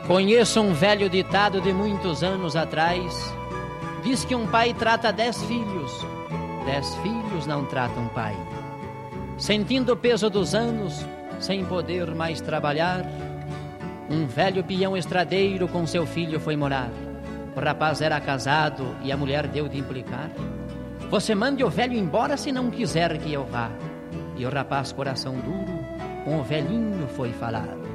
Conheço um velho ditado de muitos anos atrás. Diz que um pai trata 10 filhos, 10 filhos não tratam pai. Sentindo o peso dos anos, sem poder mais trabalhar, um velho peão estradeiro com seu filho foi morar. O rapaz era casado e a mulher deu de implicar: você mande o velho embora se não quiser que eu vá. E o rapaz, coração duro, com o velhinho foi falar: